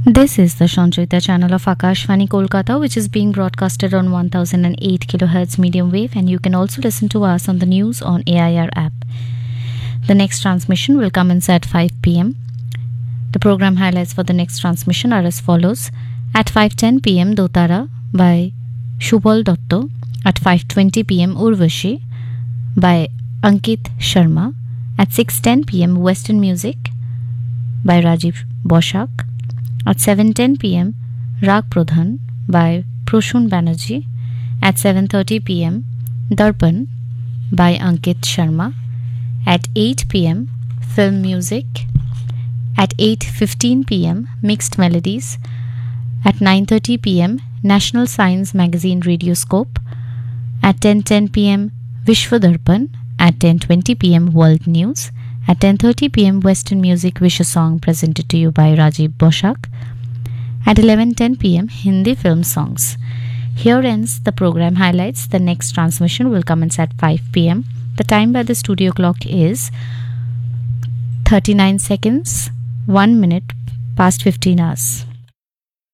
This is the Sanchoita channel of Akashvani Kolkata, which is being broadcasted on 1008 kHz medium wave, and you can also listen to us on the news on AIR app. The next transmission will commence at 5 pm. The program highlights for the next transmission are as follows. At 5:10 pm, Dotara by Shubal Dotto. At 5:20 pm, Urvashi by Ankit Sharma. At 6:10 pm, Western Music by Rajiv Boshak. At 7:10 pm, Rag Pradhan by Proshun Banerjee. At 7:30 pm, Darpan by Ankit Sharma. At 8 pm, Film Music. At 8:15 pm, Mixed Melodies. At 9:30 pm, National Science Magazine Radioscope. At 10:10 pm, Vishwadarpan. At 10:20 pm, World News. At 10:30 pm, Western Music Wish a Song presented to you by Rajiv Boshak. At 11:10 pm, Hindi film songs. Here ends the program highlights. The next transmission will commence at 5 pm. The time by the studio clock is 39 seconds, 1 minute past 15 hours.